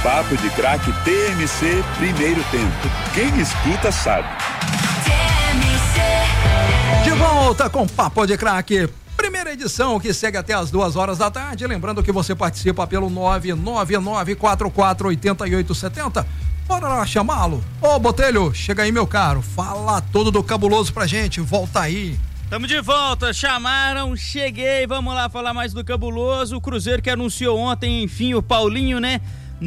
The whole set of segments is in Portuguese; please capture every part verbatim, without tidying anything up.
Papo de Craque T M C Primeiro Tempo. Quem escuta sabe. De volta com Papo de Craque. Primeira edição que segue até as duas horas da tarde. Lembrando que você participa pelo nove nove nove quatro quatro oito oito sete zero. Bora lá chamá-lo. Ô Botelho, chega aí, meu caro. Fala tudo do Cabuloso pra gente. Volta aí. Tamo de volta, chamaram, cheguei, vamos lá falar mais do Cabuloso. O Cruzeiro que anunciou ontem, enfim, o Paulinho, né?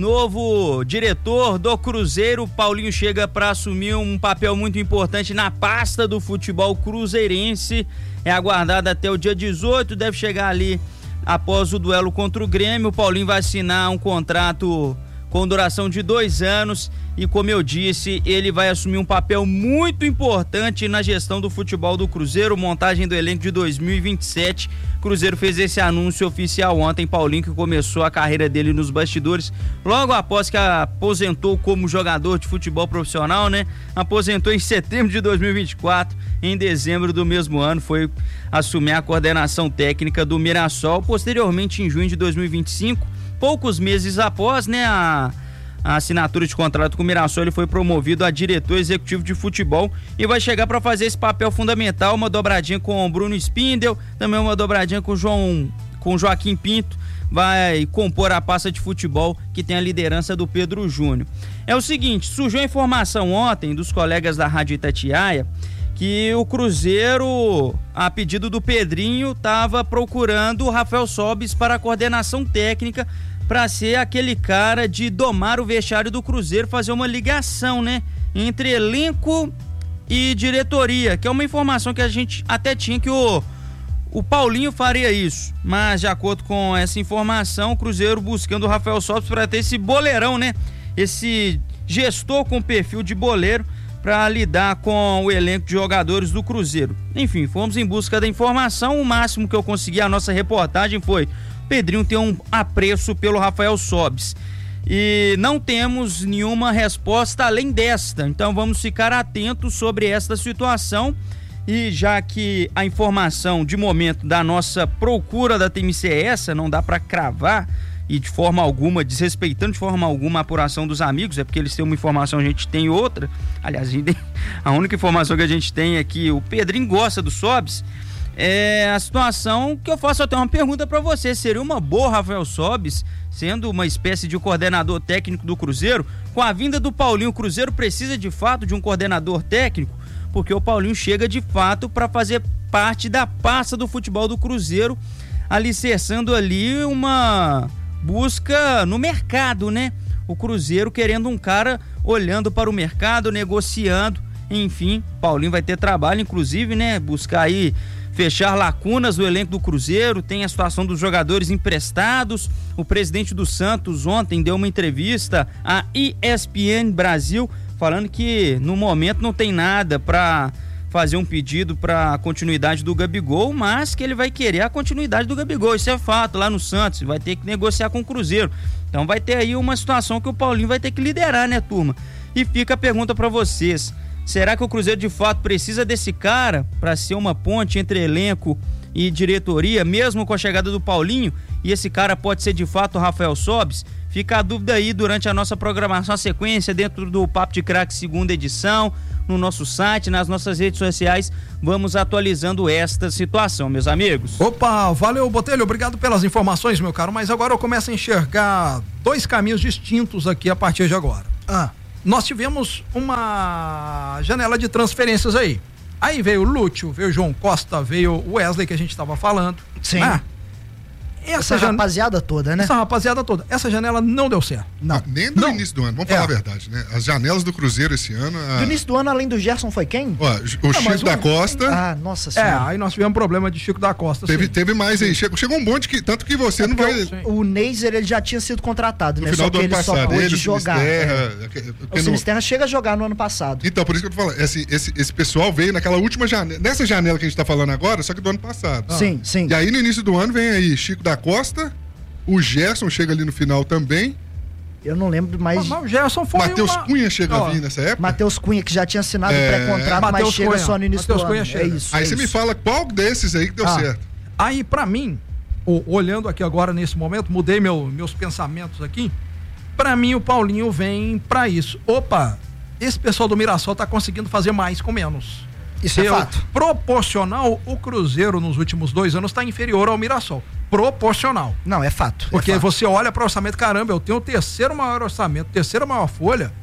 Novo diretor do Cruzeiro. Paulinho chega para assumir um papel muito importante na pasta do futebol cruzeirense. É aguardado até o dia dezoito, deve chegar ali após o duelo contra o Grêmio. O Paulinho vai assinar um contrato com duração de dois anos e, como eu disse, ele vai assumir um papel muito importante na gestão do futebol do Cruzeiro, montagem do elenco de dois mil e vinte e sete. Cruzeiro fez esse anúncio oficial ontem. Paulinho, que começou a carreira dele nos bastidores logo após que aposentou como jogador de futebol profissional, né? Aposentou em setembro de dois mil e vinte e quatro, em dezembro do mesmo ano foi assumir a coordenação técnica do Mirassol. Posteriormente, em junho de dois mil e vinte e cinco, poucos meses após, né, a, a assinatura de contrato com o Mirassol, ele foi promovido a diretor executivo de futebol e vai chegar para fazer esse papel fundamental, uma dobradinha com o Bruno Spindel, também uma dobradinha com o João, com o Joaquim Pinto, vai compor a pasta de futebol que tem a liderança do Pedro Júnior. É o seguinte, surgiu a informação ontem dos colegas da Rádio Itatiaia que o Cruzeiro, a pedido do Pedrinho, estava procurando o Rafael Sobis para a coordenação técnica, para ser aquele cara de domar o vestiário do Cruzeiro, fazer uma ligação, né, entre elenco e diretoria, que é uma informação que a gente até tinha que o, o Paulinho faria isso, mas de acordo com essa informação, o Cruzeiro buscando o Rafael Sobis para ter esse boleirão, né, esse gestor com perfil de boleiro, para lidar com o elenco de jogadores do Cruzeiro. Enfim, fomos em busca da informação. O máximo que eu consegui, a nossa reportagem foi: Pedrinho tem um apreço pelo Rafael Sobis. E não temos nenhuma resposta além desta. Então vamos ficar atentos sobre esta situação. E já que a informação de momento da nossa procura da T M C é essa, não dá para cravar e de forma alguma, desrespeitando de forma alguma a apuração dos amigos, é porque eles têm uma informação, a gente tem outra. Aliás, a, gente, a única informação que a gente tem é que o Pedrinho gosta do Sobis. É a situação que eu faço até uma pergunta para você: seria uma boa Rafael Sobis sendo uma espécie de coordenador técnico do Cruzeiro? Com a vinda do Paulinho, o Cruzeiro precisa de fato de um coordenador técnico, porque o Paulinho chega de fato para fazer parte da pasta do futebol do Cruzeiro, alicerçando ali uma busca no mercado, né? O Cruzeiro querendo um cara olhando para o mercado, negociando, enfim, Paulinho vai ter trabalho, inclusive, né? Buscar aí fechar lacunas do elenco do Cruzeiro. Tem a situação dos jogadores emprestados. O presidente do Santos ontem deu uma entrevista à E S P N Brasil, falando que no momento não tem nada para fazer um pedido para a continuidade do Gabigol, mas que ele vai querer a continuidade do Gabigol, isso é fato, lá no Santos, vai ter que negociar com o Cruzeiro. Então vai ter aí uma situação que o Paulinho vai ter que liderar, né, turma? E fica a pergunta para vocês: será que o Cruzeiro de fato precisa desse cara para ser uma ponte entre elenco e diretoria, mesmo com a chegada do Paulinho? E esse cara pode ser de fato o Rafael Sobis? Fica a dúvida aí durante a nossa programação, a sequência dentro do Papo de Craque segunda edição, no nosso site, nas nossas redes sociais, vamos atualizando esta situação, meus amigos. Opa, valeu, Botelho, obrigado pelas informações, meu caro, mas agora eu começo a enxergar dois caminhos distintos aqui a partir de agora. Ah, nós tivemos uma janela de transferências aí. Aí veio o Lúcio, veio o João Costa, veio o Wesley, que a gente estava falando. Sim. Ah, Essa, essa jan... rapaziada toda, né? Essa rapaziada toda. Essa janela não deu certo. Não. Ah, nem do não. início do ano, vamos é. falar a verdade, né? As janelas do Cruzeiro esse ano... A... Do início do ano, além do Gerson, foi quem? Ó, o não, Chico da um... Costa... Ah, nossa senhora. É, aí nós tivemos problema de Chico da Costa. Teve, teve mais aí. Chegou, chegou um monte que... Tanto que você é não vai... O, o Neiser, ele já tinha sido contratado, no né? final Só do que ano ele passado, só pôde ele, jogar. O Sinisterra, é. o no... Sinisterra chega a jogar no ano passado. Então, por isso que eu tô falando. Esse, esse, esse pessoal veio naquela última janela... Nessa janela que a gente tá falando agora, só que do ano passado. Ah. Sim, sim. E aí, no início do ano, vem aí Chico da Costa... O Gerson chega ali no final também. Eu não lembro mais. Mas o Gerson foi. Matheus uma... Cunha chega oh. a vir nessa época. Matheus Cunha, que já tinha assinado é... pré-contrato, mas Mateus chega Cunha. só no início Mateus do Cunha ano. chega. É isso. Aí é você isso. me fala qual desses aí que deu ah. certo. Aí, pra mim, o, olhando aqui agora nesse momento, mudei meu, meus pensamentos aqui. Pra mim, o Paulinho vem pra isso. Opa, esse pessoal do Mirassol tá conseguindo fazer mais com menos. Isso é Eu, fato. Proporcional, o Cruzeiro nos últimos dois anos tá inferior ao Mirassol. Proporcional. Não, é fato. Porque é fato. você olha para o orçamento, caramba, eu tenho o terceiro maior orçamento, terceira maior folha,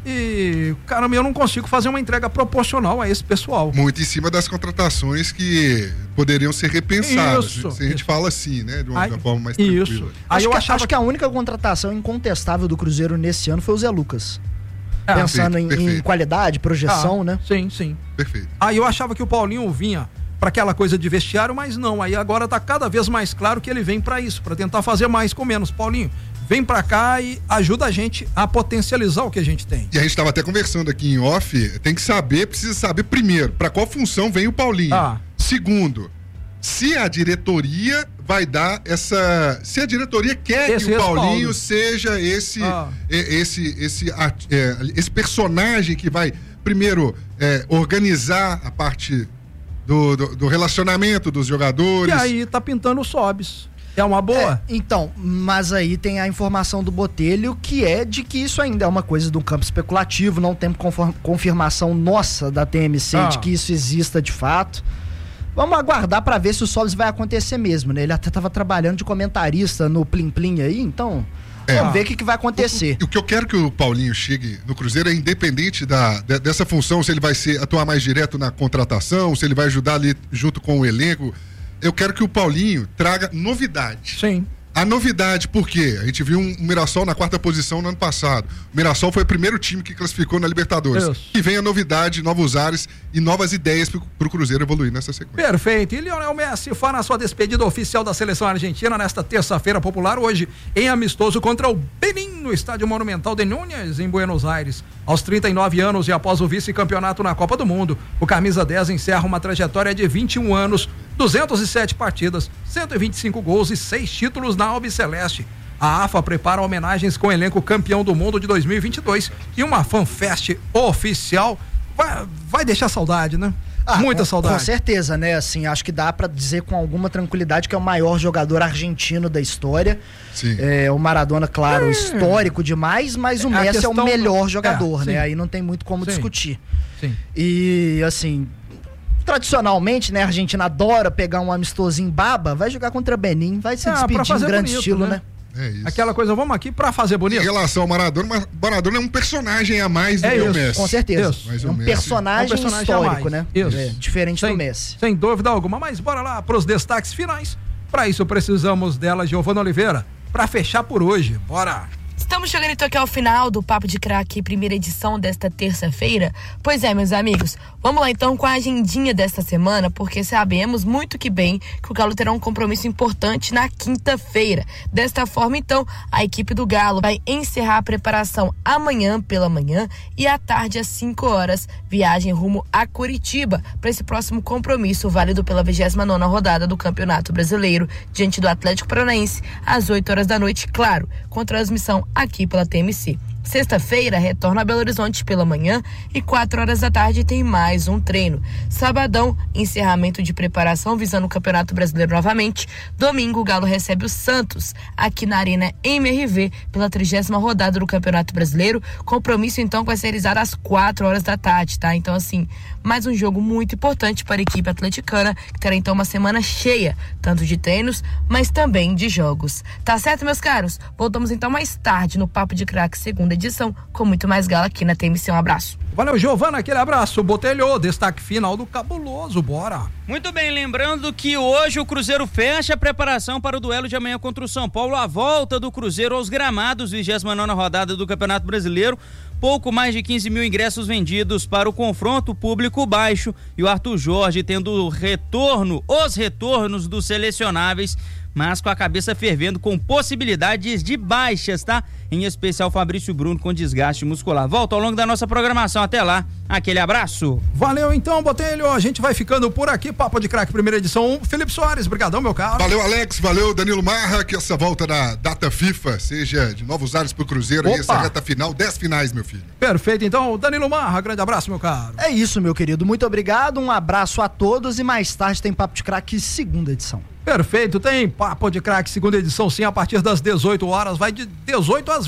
e, caramba, eu não consigo fazer uma entrega proporcional a esse pessoal. Muito em cima das contratações que poderiam ser repensadas. Isso, se a gente isso. fala assim, né? De uma, Aí, de uma forma mais isso. tranquila. Aí Acho, eu que, achava acho que a única contratação incontestável do Cruzeiro nesse ano foi o Zé Lucas. Ah, Pensando perfeito, em, em perfeito. qualidade, projeção, Ah, né? Sim, sim. Perfeito. Aí eu achava que o Paulinho vinha para aquela coisa de vestiário, mas não. Aí agora tá cada vez mais claro que ele vem para isso, para tentar fazer mais com menos. Paulinho, vem para cá e ajuda a gente a potencializar o que a gente tem. E a gente estava até conversando aqui em off, tem que saber, precisa saber primeiro, para qual função vem o Paulinho. Ah. Segundo, se a diretoria vai dar essa, se a diretoria quer Esse que o respaldo. Paulinho seja esse, Ah. eh, esse, esse, ah, eh, esse personagem que vai primeiro eh, organizar a parte do, do, do relacionamento dos jogadores. E aí tá pintando sobes. É uma boa? É, então, mas aí tem a informação do Botelho, que é de que isso ainda é uma coisa do campo especulativo, não tem conform- confirmação nossa da T M C Ah. de que isso exista de fato. Vamos aguardar pra ver se o Sobis vai acontecer mesmo, né? Ele até tava trabalhando de comentarista no Plim Plim aí, então É. vamos ver o que, que vai acontecer. O, o que eu quero que o Paulinho chegue no Cruzeiro é independente da, de- dessa função, se ele vai ser, atuar mais direto na contratação, se ele vai ajudar ali junto com o elenco. Eu quero que o Paulinho traga novidade. Sim. A novidade, por quê? A gente viu um Mirassol na quarta posição no ano passado. O Mirassol foi o primeiro time que classificou na Libertadores. Isso. E vem a novidade, novos ares e novas ideias pro, pro Cruzeiro evoluir nessa sequência. Perfeito. E Lionel Messi fará sua despedida oficial da seleção argentina nesta terça-feira popular, hoje, em amistoso contra o Benin, no estádio Monumental de Núñez, em Buenos Aires. Aos trinta e nove anos e após o vice-campeonato na Copa do Mundo, o camisa dez encerra uma trajetória de vinte e um anos, duzentas e sete partidas, cento e vinte e cinco gols e seis títulos na Albiceleste. A AFA prepara homenagens com o elenco campeão do mundo de dois mil e vinte e dois e uma fanfest oficial. Vai, vai deixar saudade, né? Ah, Muita com, saudade. Com certeza, né? Assim, acho que dá pra dizer com alguma tranquilidade que é o maior jogador argentino da história. Sim. É, o Maradona, claro, histórico demais, mas o É, a Messi é questão- o melhor jogador, é, né? sim. Aí não tem muito como Sim. discutir. Sim. E, assim, tradicionalmente, né, a Argentina adora pegar um amistosinho baba, vai jogar contra Benin, vai se Ah, pra despedir em fazer grande bonito, estilo, né? né? É isso. Aquela coisa, vamos aqui pra fazer Em bonito. relação ao Maradona, mas Maradona é um personagem a mais do É que o isso, Messi. Com certeza. Isso. Mas É o um Messi- personagem, É um personagem a histórico, mais. né? Isso. É, diferente Sem, do Messi. sem dúvida alguma, mas bora lá pros destaques finais. Pra isso precisamos dela, Giovana Oliveira, pra fechar por hoje. Bora! Estamos chegando então aqui ao final do Papo de Craque, primeira edição desta terça-feira. Pois é, meus amigos, vamos lá então com a agendinha desta semana, porque sabemos muito que bem que o Galo terá um compromisso importante na quinta-feira. Desta forma, então, a equipe do Galo vai encerrar a preparação amanhã pela manhã e à tarde às cinco horas, viagem rumo a Curitiba para esse próximo compromisso válido pela vigésima nona rodada do Campeonato Brasileiro, diante do Atlético Paranaense, às oito horas da noite, claro, com transmissão aqui pela T M C. Sexta-feira, retorna a Belo Horizonte pela manhã e quatro horas da tarde tem mais um treino. Sabadão, encerramento de preparação visando o Campeonato Brasileiro novamente. Domingo, o Galo recebe o Santos aqui na Arena M R V pela trigésima rodada do Campeonato Brasileiro. Compromisso, então, que vai ser realizado às quatro horas da tarde, tá? Então, assim, mais um jogo muito importante para a equipe atleticana, que terá, então, uma semana cheia, tanto de treinos, mas também de jogos. Tá certo, meus caros? Voltamos, então, mais tarde no Papo de Craque, segunda edição, com muito mais Galo aqui na T M C. Um abraço. Valeu, Giovana, aquele abraço. Botelho, destaque final do Cabuloso, bora! Muito bem, lembrando que hoje o Cruzeiro fecha a preparação para o duelo de amanhã contra o São Paulo, a volta do Cruzeiro aos gramados, vigésima nona rodada do Campeonato Brasileiro. Pouco mais de quinze mil ingressos vendidos para o confronto, público baixo, e o Arthur Jorge tendo o retorno, os retornos dos selecionáveis, mas com a cabeça fervendo com possibilidades de baixas, tá? Em especial Fabrício Bruno com desgaste muscular. Volta ao longo da nossa programação. Até lá, aquele abraço. Valeu então, Botelho, a gente vai ficando por aqui, Papo de Craque, primeira edição. Felipe Soares, brigadão, meu caro. Valeu, Alex, valeu, Danilo Marra, que essa volta da data FIFA seja de novos ares pro Cruzeiro. E Opa. essa reta final, dez finais, meu filho. Perfeito, então, Danilo Marra, grande abraço, meu caro. É isso, meu querido. Muito obrigado, um abraço a todos e mais tarde tem Papo de Craque, segunda edição. Perfeito, tem Papo de Craque, segunda edição, sim, a partir das dezoito horas, vai de dezoito às vinte.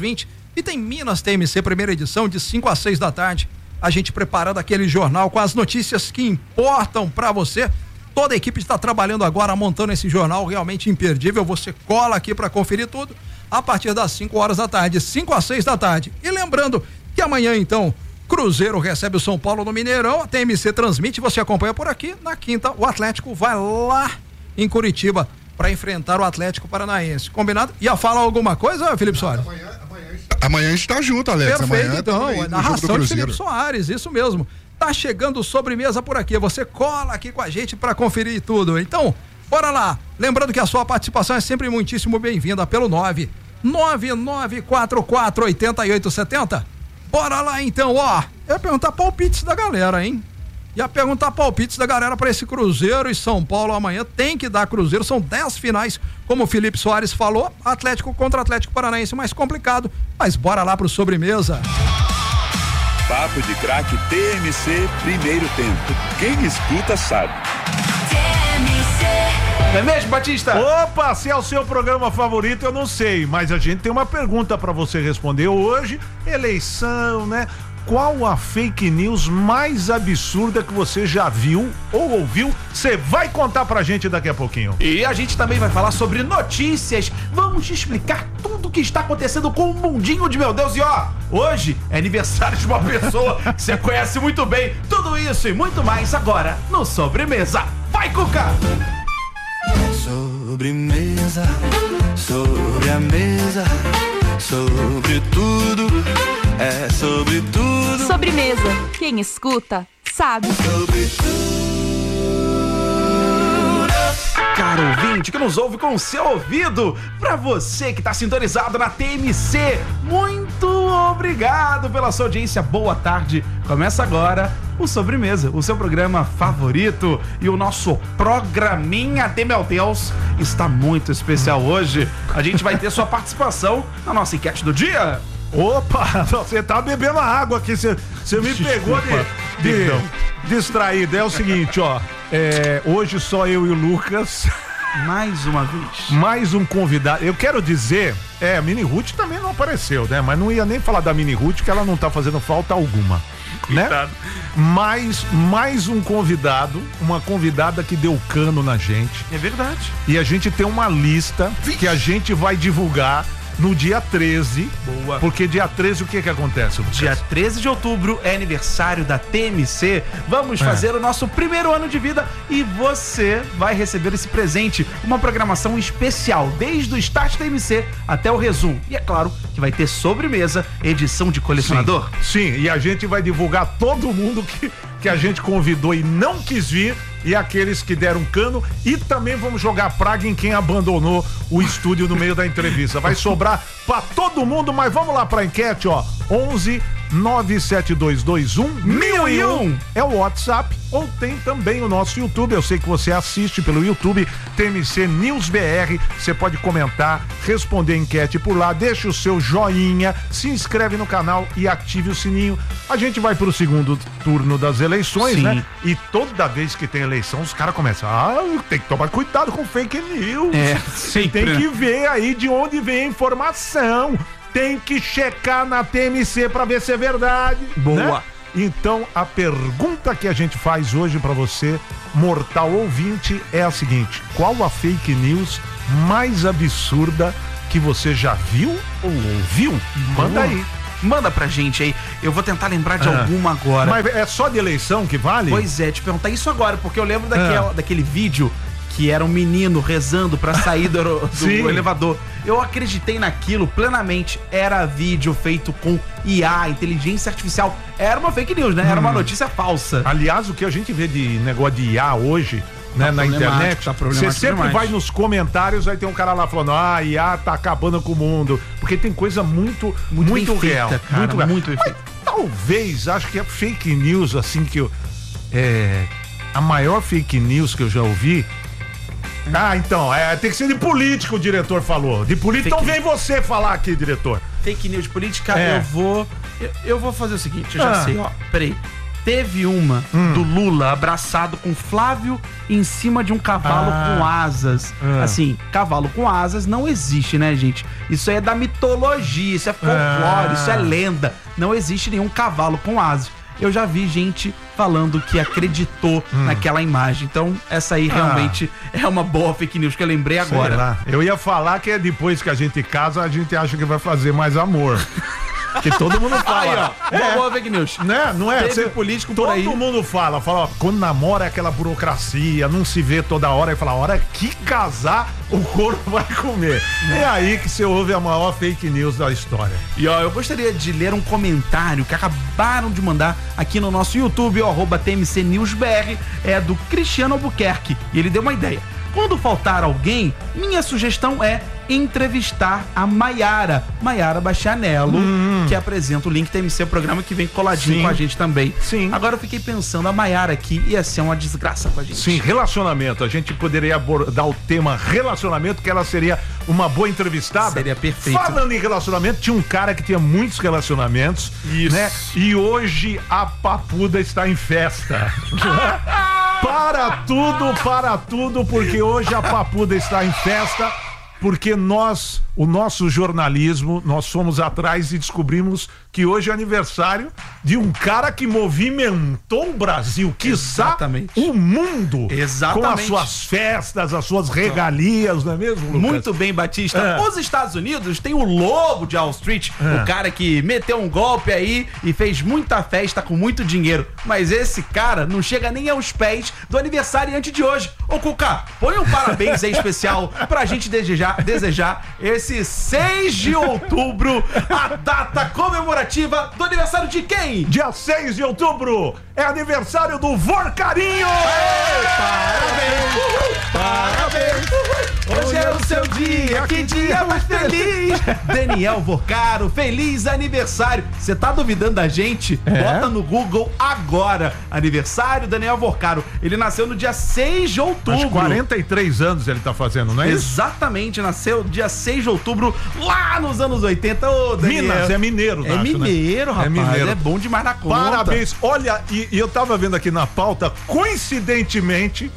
E tem Minas T M C, primeira edição, de cinco às seis da tarde. A gente preparando aquele jornal com as notícias que importam para você. Toda a equipe está trabalhando agora, montando esse jornal realmente imperdível. Você cola aqui para conferir tudo a partir das cinco horas da tarde, cinco às seis da tarde. E lembrando que amanhã, então, Cruzeiro recebe o São Paulo no Mineirão, a T M C transmite, você acompanha por aqui. Na quinta, o Atlético vai lá em Curitiba para enfrentar o Atlético Paranaense. Combinado? Ia falar alguma coisa, Felipe Soares? Amanhã, amanhã, amanhã a gente tá junto, Alex. Perfeito, amanhã então, aí, é narração de Felipe Soares, isso mesmo. Tá chegando sobremesa por aqui, você cola aqui com a gente para conferir tudo. Então, bora lá. Lembrando que a sua participação é sempre muitíssimo bem-vinda pelo nove nove nove quatro quatro oito oito sete zero. Bora lá então, ó. Eu ia perguntar palpites da galera, hein? Ia perguntar palpites da galera para esse Cruzeiro e São Paulo amanhã. Tem que dar Cruzeiro, são dez finais, como o Felipe Soares falou. Atlético contra Atlético Paranaense mais complicado, mas bora lá pro sobremesa. Papo de Craque T M C, primeiro tempo. Quem escuta sabe. Não é mesmo, Batista? Opa, se é o seu programa favorito, eu não sei, mas a gente tem uma pergunta pra você responder hoje. Eleição, né? Qual a fake news mais absurda que você já viu ou ouviu? Você vai contar pra gente daqui a pouquinho. E a gente também vai falar sobre notícias. Vamos te explicar tudo o que está acontecendo com o mundinho de meu Deus. E ó, hoje é aniversário de uma pessoa que você conhece muito bem. Tudo isso e muito mais agora no Sobremesa. Vai, Cuca! Sobremesa, sobre a mesa, sobre tudo, é sobre tudo. Sobremesa, quem escuta sabe. Sobre tudo. Caro ouvinte que nos ouve com o seu ouvido, pra você que tá sintonizado na T M C, muito obrigado pela sua audiência. Boa tarde. Começa agora o Sobremesa, o seu programa favorito, e o nosso programinha de meu Deus está muito especial hoje. A gente vai ter sua participação na nossa enquete do dia. Opa, você tá bebendo água aqui, você me pegou de, de distraído. É o seguinte, ó, é, hoje só eu e o Lucas. Mais uma vez. Mais um convidado. Eu quero dizer, é, a Mini Ruth também não apareceu, né? Mas não ia nem falar da Mini Ruth, que ela não tá fazendo falta alguma. Né? Mais, mais um convidado, uma convidada que deu cano na gente. É verdade. E a gente tem uma lista que a gente vai divulgar no dia treze. Boa. Porque dia treze o que que acontece, Lucas? Dia treze de outubro é aniversário da T M C. Vamos é. fazer o nosso primeiro ano de vida e você vai receber esse presente. Uma programação especial, desde o start da T M C até o resumo. E é claro que vai ter sobremesa, edição de colecionador. Sim, Sim. E a gente vai divulgar todo mundo que, que a gente convidou e não quis vir, e aqueles que deram cano, e também vamos jogar praga em quem abandonou o estúdio no meio da entrevista. Vai sobrar pra todo mundo, mas vamos lá pra enquete, ó. onze nove sete dois dois um mil e um é o WhatsApp, ou tem também o nosso YouTube. Eu sei que você assiste pelo YouTube, T M C News B R. Você pode comentar, responder a enquete por lá, deixa o seu joinha, se inscreve no canal e ative o sininho. A gente vai pro segundo turno das eleições, Sim. né? E toda vez que tem eleição, os caras começam, ah, tem que tomar cuidado com fake news. É, sempre. Tem que ver aí de onde vem a informação. Tem que checar na T M C pra ver se é verdade. Boa. Né? Então, a pergunta que a gente faz hoje pra você, mortal ouvinte, é a seguinte: qual a fake news mais absurda que você já viu ou ouviu? Manda aí. Manda pra gente aí. Eu vou tentar lembrar de ah. alguma agora. Mas é só de eleição que vale? Pois é, te perguntar isso agora, porque eu lembro daquela, ah. daquele vídeo que era um menino rezando pra sair do, do elevador. Eu acreditei naquilo plenamente. Era vídeo feito com I A, inteligência artificial. Era uma fake news, né? Era hum. uma notícia falsa. Aliás, o que a gente vê de negócio de I A hoje, né, tá na internet, tá você sempre demais. vai nos comentários, aí tem um cara lá falando, ah, I A tá acabando com o mundo. Porque tem coisa muito, muito, muito real. Feita, cara, muito real. Muito Mas, talvez, acho que é fake news, assim, que eu... É, a maior fake news que eu já ouvi... Ah, então, é, tem que ser de político, o diretor falou. De político, então vem você falar aqui, diretor. Fake news de política, é. eu vou... Eu, eu vou fazer o seguinte, eu já ah. sei, ó, peraí. Teve uma Hum. do Lula abraçado com Flávio em cima de um cavalo Ah. com asas. Ah. Assim, cavalo com asas não existe, né, gente? Isso aí é da mitologia, isso é folclore, Ah. isso é lenda. Não existe nenhum cavalo com asas. Eu já vi gente falando que acreditou Hum. naquela imagem. Então, essa aí realmente é uma boa fake news que eu lembrei agora. Sei lá. Eu ia falar que é depois que a gente casa, a gente acha que vai fazer mais amor. Que todo mundo fala. Aí, ó, uma boa fake news. Né? Não é? Teve Cê- político por todo aí. mundo fala, fala, ó, quando namora é aquela burocracia, não se vê toda hora, e fala, a hora que casar, o corpo vai comer. É aí que você ouve a maior fake news da história. E ó, eu gostaria de ler um comentário que acabaram de mandar aqui no nosso YouTube, o arroba T M C News B R, é do Cristiano Albuquerque. E ele deu uma ideia. Quando faltar alguém, minha sugestão é entrevistar a Maiara, Maiara Bastianello, que apresenta o Link T M C, o programa que vem coladinho Sim. com a gente também. Sim. Agora eu fiquei pensando, a Maiara aqui ia ser uma desgraça com a gente. Sim, relacionamento. A gente poderia abordar o tema relacionamento, que ela seria uma boa entrevistada. Seria perfeito. Falando em relacionamento, tinha um cara que tinha muitos relacionamentos. Isso. Né? E hoje a papuda está em festa. Para tudo, para tudo, porque hoje a papuda está em festa. Porque nós, o nosso jornalismo, nós fomos atrás e descobrimos que hoje é aniversário de um cara que movimentou o Brasil, quiçá Exatamente. o mundo. Exatamente. Com as suas festas, as suas regalias, não é mesmo, Lucas? Muito bem, Batista. É. Os Estados Unidos tem o lobo de Wall Street, É. o cara que meteu um golpe aí e fez muita festa com muito dinheiro. Mas esse cara não chega nem aos pés do aniversariante de hoje. Ô, Cuca, põe um parabéns aí especial pra gente desejar, desejar esse seis de outubro, a data comemorativa do aniversário de quem? Dia seis de outubro é aniversário do Vorcarinho! Parabéns! Parabéns! Hoje é o seu dia, que dia mais feliz! Daniel Vorcaro, feliz aniversário! Você tá duvidando da gente? É? Bota no Google agora. Aniversário Daniel Vorcaro. Ele nasceu no dia seis de outubro. Acho que quarenta e três anos ele tá fazendo, não é isso? Exatamente, nasceu dia seis de outubro, lá nos anos oitenta. Ô, Daniel. Minas, é mineiro, É acho, né? mineiro, rapaz. É mineiro. É bom demais na conta. Parabéns. Olha, e, e eu tava vendo aqui na pauta, coincidentemente,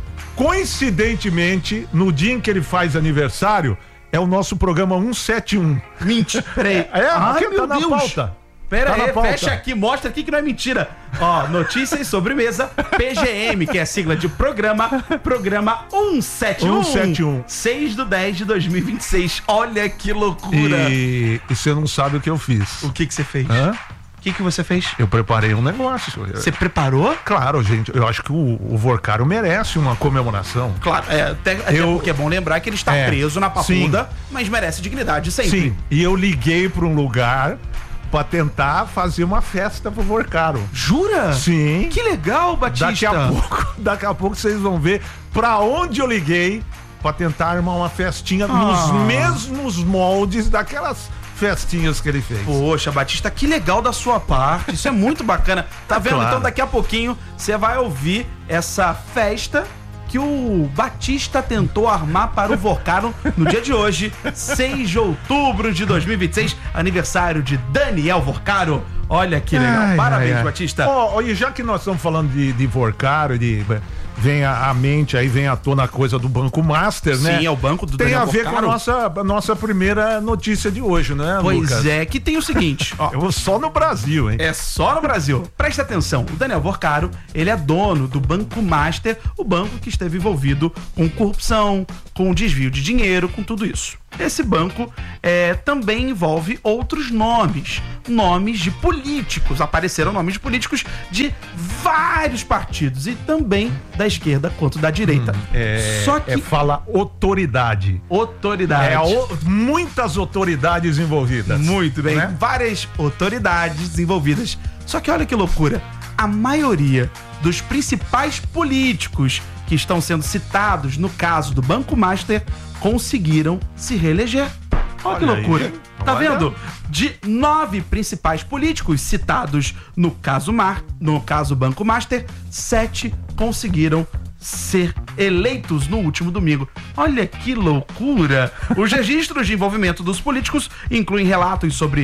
coincidentemente, no dia em que ele faz aniversário, é o nosso programa cento e setenta e um. Mentira. Peraí. É, Ai, aqui meu tá na Deus. pauta. Pera Tá na aí, pauta. fecha aqui, mostra aqui que não é mentira. Ó, notícias e sobremesa, P G M, que é a sigla de programa, programa cento e setenta e um. cento e setenta e um. seis de dez de dois mil e vinte e seis. Olha que loucura. E, e você não sabe o que eu fiz. O que que você fez? Hã? O que que você fez? Eu preparei um negócio. Você preparou? Claro, gente, eu acho que o, o Vorcaro merece uma comemoração. Claro, é, até, até Eu- porque é bom lembrar que ele está É, preso na papuda, mas merece dignidade sempre. Sim, e eu liguei pra um lugar pra tentar fazer uma festa pro Vorcaro. Jura? Sim. Que legal, Batista. Daqui a pouco, daqui a pouco vocês vão ver pra onde eu liguei pra tentar armar uma festinha Ah. nos mesmos moldes daquelas festinhas que ele fez. Poxa, Batista, que legal da sua parte. Isso é muito bacana. Tá É vendo? claro. Então daqui a pouquinho você vai ouvir essa festa que o Batista tentou armar para o Vorcaro no dia de hoje, seis de outubro de dois mil e vinte e seis, aniversário de Daniel Vorcaro. Olha que legal. Ai, Parabéns, ai, ai. Batista. Ó, ó, e já que nós estamos falando de, de Vorcaro, de, vem à à mente aí, vem à tona a coisa do Banco Master, né? Sim, é o banco do Tem Daniel a ver com a Vorcaro. nossa, a nossa primeira notícia de hoje, né, Pois Lucas? é, que tem o seguinte, ó. Eu vou só no Brasil, hein? É só no Brasil. Presta atenção, o Daniel Vorcaro, ele é dono do Banco Master, o banco que esteve envolvido com corrupção, com desvio de dinheiro, com tudo isso. Esse banco é, também envolve outros nomes, nomes de políticos. Apareceram nomes de políticos de vários partidos e também da esquerda quanto da direita. É, Só que é fala autoridade. autoridade. É a o- muitas autoridades envolvidas. Muito bem, Né? várias autoridades envolvidas. Só que olha que loucura, a maioria dos principais políticos que estão sendo citados no caso do Banco Master conseguiram se reeleger. Olha, que Olha aí, loucura. hein? Tá Olha. vendo? De nove principais políticos citados no caso Mar, no caso Banco Master, sete conseguiram ser eleitos no último domingo. Olha que loucura! Os registros de envolvimento dos políticos incluem relatos sobre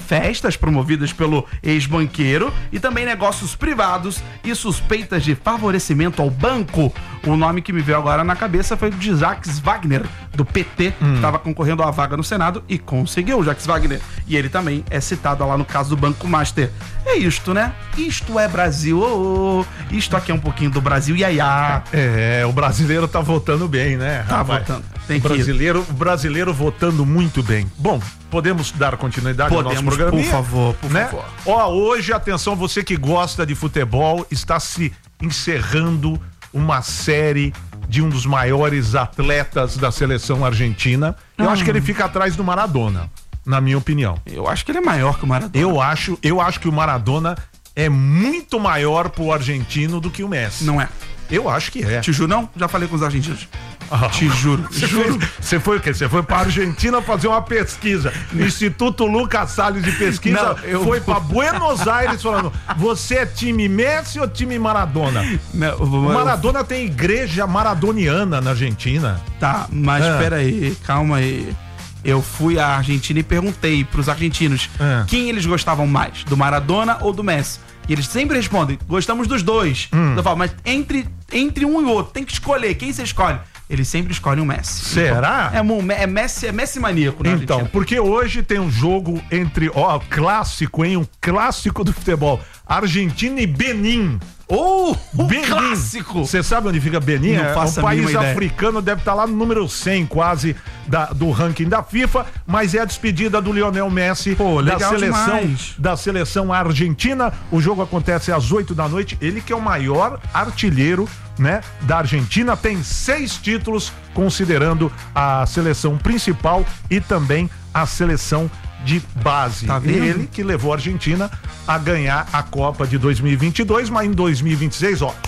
festas promovidas pelo ex-banqueiro e também negócios privados e suspeitas de favorecimento ao banco. O nome que me veio agora na cabeça foi o de Jacques Wagner, do P T, hum. que estava concorrendo à vaga no Senado e conseguiu, Jacques Wagner. E ele também é citado lá no caso do Banco Master. É isto, né? Isto é Brasil. Oh, oh. Isto aqui é um pouquinho do Brasil, iaiá. É, o brasileiro tá votando bem, né? Tá rapaz? votando. Tem o brasileiro, o brasileiro votando muito bem. Bom, podemos dar continuidade podemos, ao nosso programa? Por favor, por né? favor. Ó, hoje, atenção, você que gosta de futebol, está se encerrando uma série de um dos maiores atletas da seleção argentina. Eu hum. acho que ele fica atrás do Maradona, na minha opinião. Eu acho que ele é maior que o Maradona. Eu acho, eu acho que o Maradona é muito maior pro argentino do que o Messi. Não é? Eu acho que é. Te juro, não? Já falei com os argentinos. Ah, Te juro. Você juro. Você foi o quê? Você foi pra Argentina fazer uma pesquisa. No Instituto Lucas Salles de Pesquisa. Não, eu... Foi pra Buenos Aires falando: você é time Messi ou time Maradona? Não, o Maradona eu... tem igreja maradoniana na Argentina. Tá, mas é. peraí, calma aí. Eu fui à Argentina e perguntei pros argentinos é. quem eles gostavam mais, do Maradona ou do Messi. E eles sempre respondem, gostamos dos dois. Hum. Eu falo, mas entre, entre um e outro, tem que escolher. Quem você escolhe? Eles sempre escolhem o Messi. Será? Então, é, é Messi, é Messi maníaco, né? Então, Argentina. Porque hoje tem um jogo entre, ó, clássico, hein? Um clássico do futebol. Argentina e Benin. Oh, um Benin. Clássico! Você sabe onde fica Benin? Não faço é um país ideia. africano, deve estar lá no número cem quase da, do ranking da FIFA, mas é a despedida do Lionel Messi. Pô, da legal seleção demais. da seleção argentina. O jogo acontece às oito da noite. Ele que é o maior artilheiro, né, da Argentina, tem seis títulos, considerando a seleção principal e também a seleção de base. Tá vendo? Ele que levou a Argentina a ganhar a Copa de dois mil e vinte e dois, mas em dois mil e vinte e seis, ó,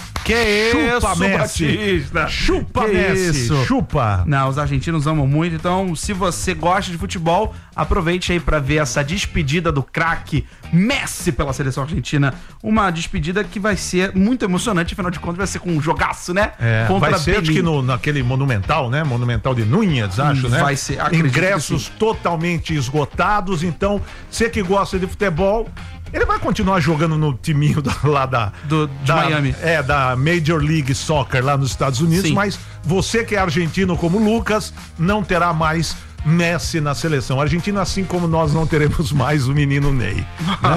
que chupa isso, Messi. Batista. Chupa que Messi, isso. chupa. Não, os argentinos amam muito, então se você gosta de futebol, aproveite aí pra ver essa despedida do craque Messi pela seleção argentina. Uma despedida que vai ser muito emocionante, afinal de contas vai ser com um jogaço, né? É, Contra vai ser Benin. acho que no, naquele Monumental, né? Monumental de Núñez, acho, hum, né? Vai ser, acredito. Ingressos totalmente esgotados, então você que gosta de futebol, ele vai continuar jogando no timinho da, lá da, Do, de da Miami. É, da Major League Soccer lá nos Estados Unidos. Sim. Mas você que é argentino como Lucas, não terá mais Messi na seleção. A Argentina, assim como nós não teremos mais o menino Ney. Né?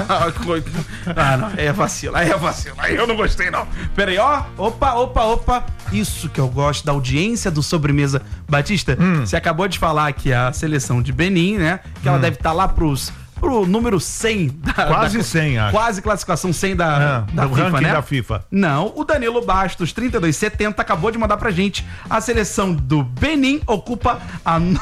Ah, não, é vacilo, é vacilo. Aí eu não gostei, não. Pera aí, ó. Opa, opa, opa. Isso que eu gosto da audiência do Sobremesa. Batista, hum. você acabou de falar que a seleção de Benin, né? Que ela hum. deve estar tá lá pros... pro número cem da, quase da, cem, acho. Quase classificação cem da, é, da do FIFA, ranking né? da FIFA. Não, o Danilo Bastos, trinta e dois setenta, acabou de mandar pra gente. A seleção do Benin ocupa a no...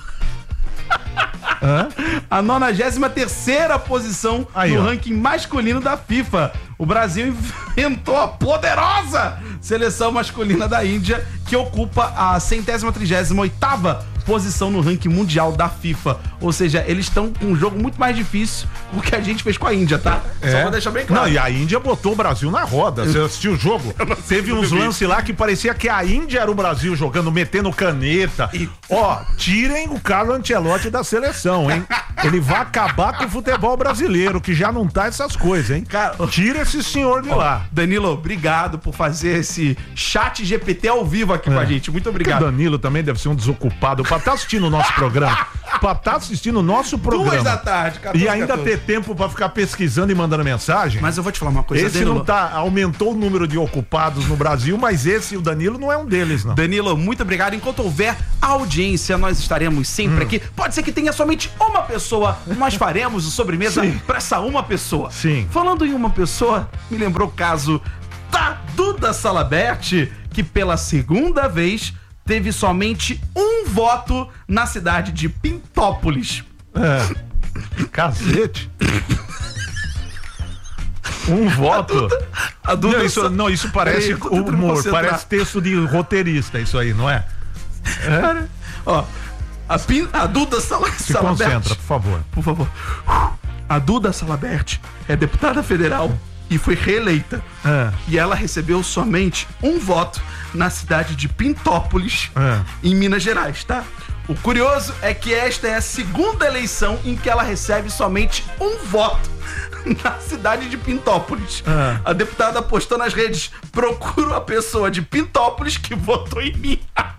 a nonagésima terceira posição Aí, no ó. ranking masculino da FIFA. O Brasil enfrentou a poderosa seleção masculina da Índia, que ocupa a centésima trigésima oitava posição no ranking mundial da FIFA. Ou seja, eles estão com um jogo muito mais difícil do que a gente fez com a Índia, tá? É. Só pra deixar bem claro. Não, e a Índia botou o Brasil na roda. Você assistiu o jogo? Teve uns lances lá que parecia que a Índia era o Brasil jogando, metendo caneta. E... Ó, tirem o Carlo Ancelotti da seleção, hein? Ele vai acabar com o futebol brasileiro, que já não tá essas coisas, hein? Cara, tira esse senhor de ó, lá. Danilo, obrigado por fazer esse chat G P T ao vivo aqui é. com a gente. Muito obrigado. O Danilo também deve ser um desocupado pra estar tá assistindo o nosso programa. Pra estar tá assistindo o nosso programa. Duas da tarde, catorze, E ainda catorze. ter tempo pra ficar pesquisando e mandando mensagem. Mas eu vou te falar uma coisa, Esse Danilo. não tá, aumentou o número de ocupados no Brasil, mas esse, o Danilo, não é um deles, não. Danilo, muito obrigado. Enquanto houver audiência, nós estaremos sempre hum. aqui. Pode ser que tenha somente uma pessoa, nós faremos o sobremesa Sim. pra essa uma pessoa. Sim. Falando em uma pessoa, me lembrou o caso da Duda Salabert, que pela segunda vez teve somente um voto na cidade de Pintópolis. É. Cacete. Um voto? A Duda, a Duda não, isso, só... não, isso parece aí, humor, parece texto de roteirista, isso aí, não é? é? Cara, ó, a, Pin, a Duda Salabert... Se concentra, por favor. Por favor. A Duda Salabert é deputada federal e foi reeleita. É. E ela recebeu somente um voto na cidade de Pintópolis, é. em Minas Gerais, tá? O curioso é que esta é a segunda eleição em que ela recebe somente um voto na cidade de Pintópolis. Ah. A deputada postou nas redes: procuro a pessoa de Pintópolis que votou em mim.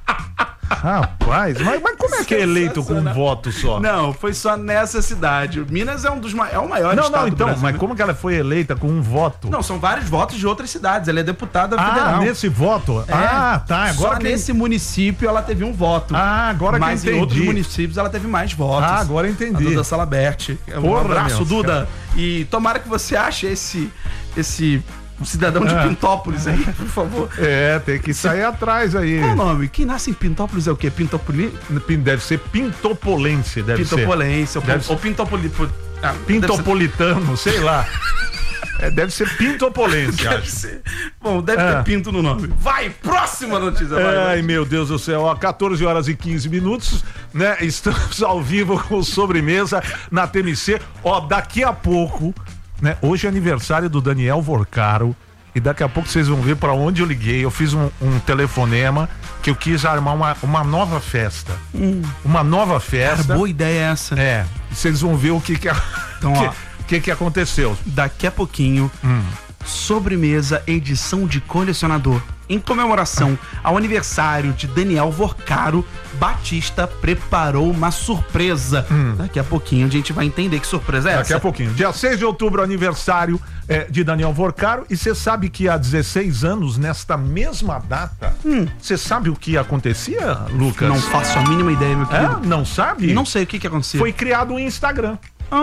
Rapaz, mas, mas como é que é eleito com um voto só? Não, foi só nessa cidade. Minas é um dos ma- é o maior Não, estado não, do então, Brasil, mas né? como que ela foi eleita com um voto? Não, são vários votos de outras cidades. Ela é deputada ah, federal. nesse voto? É. Ah, tá. Agora Só que... nesse município ela teve um voto. Ah, agora Mas que eu em outros entendi. municípios ela teve mais votos. Ah, agora eu A entendi. Duda Salabert. Um Porra, abraço, meu, Duda. cara. E tomara que você ache esse, esse cidadão de Ah. Pintópolis aí, por favor. É, tem que sair atrás aí. Qual o nome? Quem nasce em Pintópolis é o quê? Pintopoli... Deve ser pintopolense, deve Pintopolense. ser. Ou, Deve ou Pintopoli... Ah, Pintopolitano, sei lá. É, deve ser pintopolense, Deve acho. ser. Bom, deve Ah. ter pinto no nome. Vai, próxima notícia. Vai, Ai, vai. meu Deus do céu, ó, quatorze horas e quinze minutos, né? Estamos ao vivo com Sobremesa na T M C. Ó, daqui a pouco, né? Hoje é aniversário do Daniel Vorcaro e daqui a pouco vocês vão ver pra onde eu liguei. Eu fiz um, um telefonema que eu quis armar uma, uma nova festa. Hum. Uma nova festa. Cara, boa ideia essa. É, vocês vão ver o que que, Então, que, ó. que, que aconteceu. Daqui a pouquinho, Sobremesa edição de colecionador. Em comemoração ao aniversário de Daniel Vorcaro, Batista preparou uma surpresa. Daqui a pouquinho a gente vai entender que surpresa é essa. Daqui a pouquinho. Dia seis de outubro, aniversário é, de Daniel Vorcaro. E você sabe que há dezesseis anos, nesta mesma data, você sabe o que acontecia, Lucas? Não faço a mínima ideia, meu querido. É? Não sabe? Não sei o que que aconteceu. Foi criado o Instagram.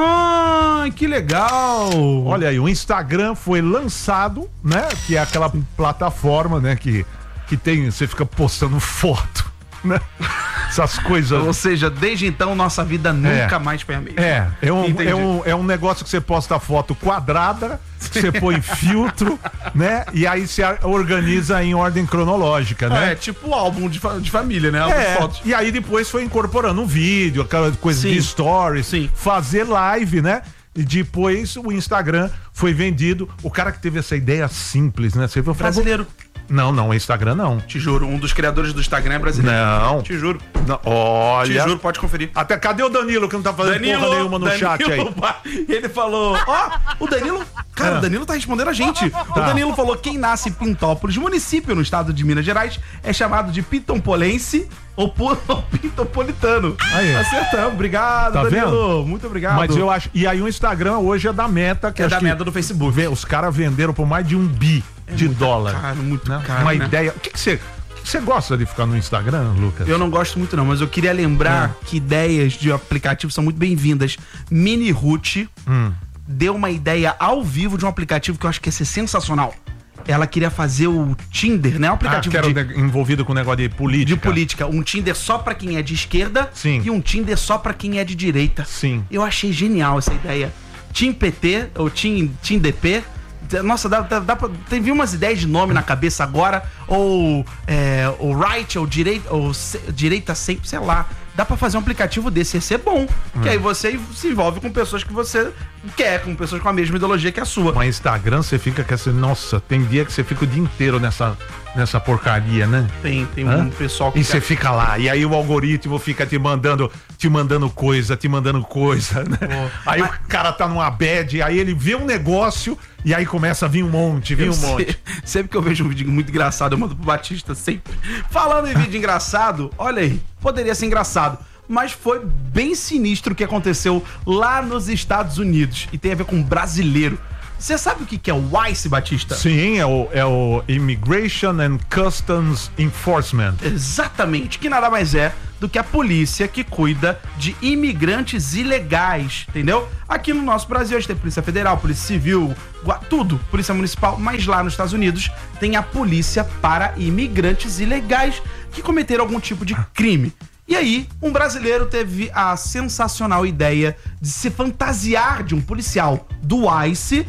Ah, que legal! Olha aí, o Instagram foi lançado, né? Que é aquela plataforma, né? Que, que tem, você fica postando foto, né? Essas coisas. Ou seja, desde então nossa vida nunca É. mais foi a mesma. É, é um, Entendi. é, um, é um negócio que você posta foto quadrada, você põe filtro, né? E aí você organiza em ordem cronológica, né? É, tipo álbum de, fa- de família, né? Álbum É, de fotos. e aí depois foi incorporando um vídeo, aquela coisa Sim. de stories, Sim. fazer live, né? E depois o Instagram foi vendido. O cara que teve essa ideia simples, né? Você viu? Brasileiro. Não, não, Instagram não. Te juro, um dos criadores do Instagram é brasileiro. Não. Te juro. Não, olha. Te juro, pode conferir. Até cadê o Danilo que não tá fazendo porra nenhuma no chat aí? pá, Ele falou, ó, o Danilo, cara, Ah. o Danilo tá respondendo a gente. O Danilo falou, quem nasce em Pintópolis, município no estado de Minas Gerais, é chamado de Pintompolense ou, pu- ou Pintopolitano. Aí. Acertamos, obrigado, Tá Danilo. vendo? Muito obrigado. Mas eu acho. E aí o Instagram hoje é da Meta, que É acho da que Meta do Facebook. vê- os caras venderam por mais de um bi de muito dólar. caro, muito né? caro, Uma né? ideia. O que que você. Você gosta de ficar no Instagram, Lucas? Eu não gosto muito não, mas eu queria lembrar Ah. que ideias de aplicativo são muito bem-vindas. Mini Ruth Hum. deu uma ideia ao vivo de um aplicativo que eu acho que ia ser sensacional. Ela queria fazer o Tinder, né? Um Ah, aplicativo que era de, de- envolvido com o negócio de política. de política. Um Tinder só pra quem é de esquerda Sim. e um Tinder só pra quem é de direita. Sim. Eu achei genial essa ideia. Team P T ou Team, Team D P. Nossa, dá, dá, dá pra. Tem umas ideias de nome na cabeça agora. Ou é, o right, ou direita, ou se, direita sempre, sei lá. Dá pra fazer um aplicativo desse, ia ser bom. Que aí você se envolve com pessoas que você quer, com pessoas com a mesma ideologia que a sua. Mas Instagram você fica com essa. Nossa, tem dia que você fica o dia inteiro nessa, nessa porcaria, né? Tem, tem Hã? um pessoal que. E você fica lá, e aí o algoritmo fica te mandando, te mandando coisa, te mandando coisa, né? Pô, Aí mas- o cara tá numa bad, aí ele vê um negócio e aí começa a vir um monte, vir Eu um sei- monte. Sempre que eu vejo um vídeo muito engraçado, eu mando pro Batista sempre. Falando em vídeo engraçado, olha aí, poderia ser engraçado, mas foi bem sinistro o que aconteceu lá nos Estados Unidos. E tem a ver com brasileiro. Você sabe o que que é o ICE, Batista? Sim, é o, é o Immigration and Customs Enforcement. Exatamente, que nada mais é do que a polícia que cuida de imigrantes ilegais, entendeu? Aqui no nosso Brasil a gente tem Polícia Federal, Polícia Civil, gua- tudo, Polícia Municipal, mas lá nos Estados Unidos tem a polícia para imigrantes ilegais que cometeram algum tipo de crime. E aí, um brasileiro teve a sensacional ideia de se fantasiar de um policial do ICE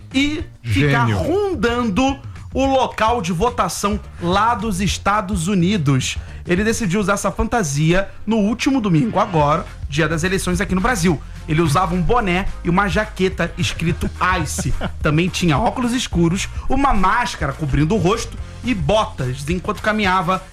e ficar gênio. rondando o local de votação lá dos Estados Unidos. Ele decidiu usar essa fantasia no último domingo, agora, dia das eleições aqui no Brasil. Ele usava um boné e uma jaqueta escrito ICE. Também tinha óculos escuros, uma máscara cobrindo o rosto e botas enquanto caminhava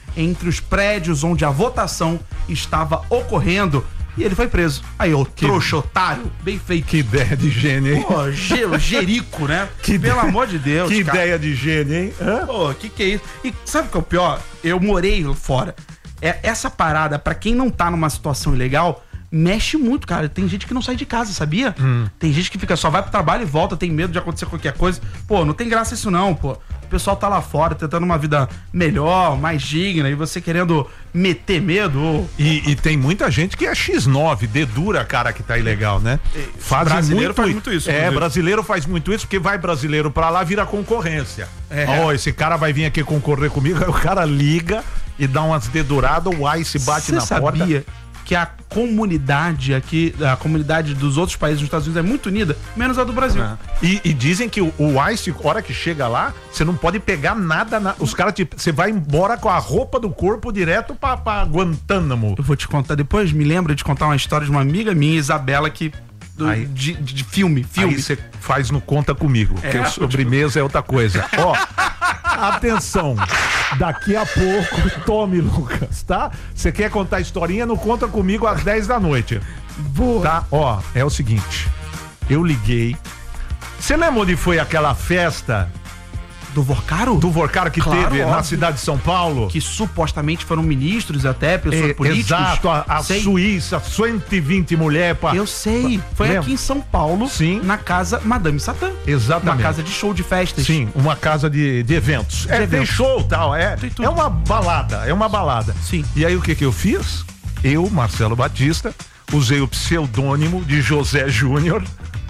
entre os prédios onde a votação estava ocorrendo. E ele foi preso. Aí, ô trouxa, otário, bem feito. Que ideia de gênio, hein? Pô, ge- Jerico, né? Que Pelo ideia- amor de Deus, Que cara. ideia de gênio, hein? Hã? Pô, que que é isso? E sabe o que é o pior? Eu morei fora. É, essa parada, pra quem não tá numa situação ilegal, mexe muito, cara. Tem gente que não sai de casa, sabia? Hum. Tem gente que fica só vai pro trabalho e volta, tem medo de acontecer qualquer coisa. Pô, não tem graça isso não, pô. O pessoal tá lá fora tentando uma vida melhor, mais digna, e você querendo meter medo. Ou... E, e tem muita gente que é xis nove, dedura a cara que tá ilegal, né? Fazem brasileiro faz muito isso, É, inclusive. brasileiro faz muito isso, porque vai brasileiro pra lá, vira concorrência. É. Ó, esse cara vai vir aqui concorrer comigo, aí o cara liga e dá umas deduradas, o Ice bate Você na sabia porta. que a comunidade aqui, a comunidade dos outros países dos Estados Unidos é muito unida, menos a do Brasil. É. E, e dizem que o, o Ice, hora que chega lá, você não pode pegar nada. Na, os caras, você vai embora com a roupa do corpo direto pra, pra Guantánamo. Eu vou te contar depois, me lembro de contar uma história de uma amiga minha, Isabela, que. Do, Aí- de, de, de filme, filme. Aí você faz no Conta Comigo, É. porque sobremesa é outra coisa. Ó, atenção, daqui a pouco, tome, Lucas, tá? Você quer contar historinha, não Conta Comigo às dez da noite. Boa. Tá? Ó, é o seguinte, eu liguei. Você lembra onde foi aquela festa Do Vorcaro? do Vorcaro que Claro, teve na óbvio. cidade de São Paulo? Que supostamente foram ministros até, pessoas É, políticos. exato, a, a Sei. Suíça, cento e vinte mulheres pra... Eu sei. Foi Lembra? aqui em São Paulo, Sim. na casa Madame Satã. Exatamente. Uma casa de show de festas. Sim, uma casa de, de eventos. é, tem eventos. show e tal, é, Tem tudo. é uma balada, é uma balada. Sim. E aí o que que eu fiz? Eu, Marcelo Batista, usei o pseudônimo de José Júnior.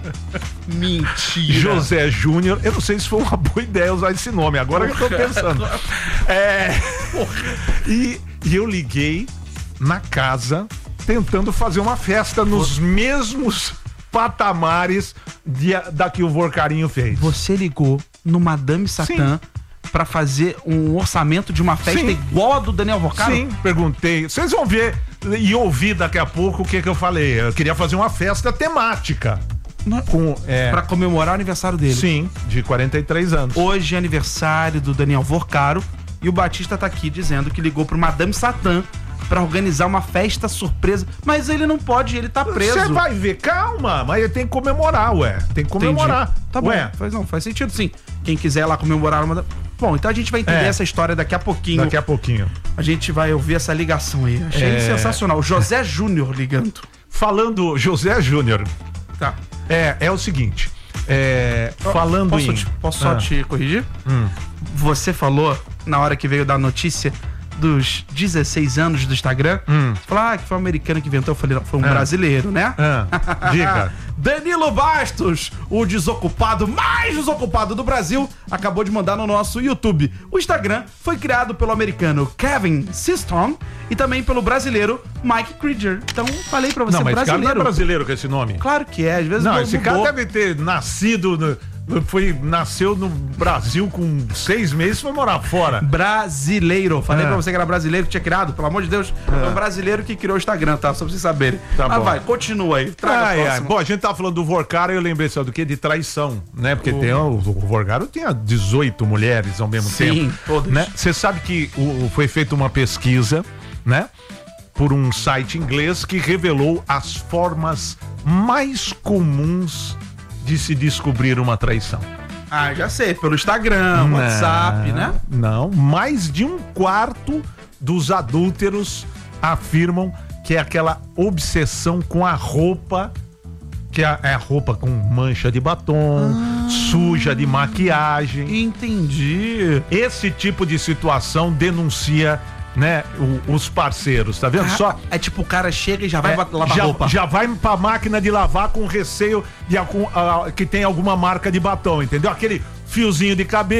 Mentira. José Júnior, eu não sei se foi uma boa ideia usar esse nome, agora que eu tô pensando. É, e, e eu liguei na casa tentando fazer uma festa nos mesmos patamares de, da que o Vorcarinho fez. Você ligou no Madame Satã pra fazer um orçamento de uma festa Sim. igual a do Daniel Vorcaro? Sim, perguntei. Vocês vão ver e ouvir daqui a pouco o que que eu falei. Eu queria fazer uma festa temática. Com, é, Pra comemorar o aniversário dele. sim, de quarenta e três anos. Hoje é aniversário do Daniel Vorcaro e o Batista tá aqui dizendo que ligou pro Madame Satã pra organizar uma festa surpresa, mas ele não pode, ele tá preso. Você vai ver, calma, mas ele tem que comemorar, ué. Tem que comemorar. Entendi. Tá bom, Ué, faz, não, faz sentido sim. Quem quiser lá comemorar uma... Bom, então a gente vai entender É. essa história daqui a pouquinho. daqui a pouquinho. A gente vai ouvir essa ligação aí. Achei É. sensacional. José Júnior ligando. Falando, José Júnior, Tá. é, é o seguinte. É, falando Posso, em. te, posso só Ah, te corrigir? hum. Você falou, na hora que veio dar notícia dos dezesseis anos do Instagram, Hum. você falou, ah, que foi um americano que inventou. Eu falei, não, foi um Ah. brasileiro, né? Ah, diga. Danilo Bastos, o desocupado mais desocupado do Brasil, acabou de mandar no nosso YouTube. O Instagram foi criado pelo americano Kevin Systrom e também pelo brasileiro Mike Krieger. Então, falei pra você, Não, mas esse cara não é brasileiro. brasileiro com esse nome. Claro que é, às vezes Não, mudou. esse cara deve ter nascido, no, no- foi, nasceu no Brasil com seis meses e foi morar fora. Brasileiro. Falei É. pra você que era brasileiro que tinha criado, pelo amor de Deus. É um brasileiro que criou o Instagram, tá? Só pra vocês saberem. Tá Mas bom. vai, continua aí. Traga a Ai, ai. próxima. Bom, a gente tá falando do Vorcaro e eu lembrei só do que? De traição, né? Porque tem, o, o Vorcaro tinha dezoito mulheres ao mesmo Sim, tempo. todas. Né? Você sabe que o, foi feita uma pesquisa, né? Por um site inglês que revelou as formas mais comuns de se descobrir uma traição. Ah, já sei. Pelo Instagram, WhatsApp, né? Não, mais de um quarto dos adúlteros afirmam que é aquela obsessão com a roupa, que é é a roupa com mancha de batom, suja de maquiagem. Entendi. Esse tipo de situação denuncia, né, o- os parceiros, tá vendo só? É tipo, o cara chega e já vai É, lavar já, roupa. já vai pra máquina de lavar com receio de algum, ah, que tem alguma marca de batom, entendeu? Aquele fiozinho de cabelo.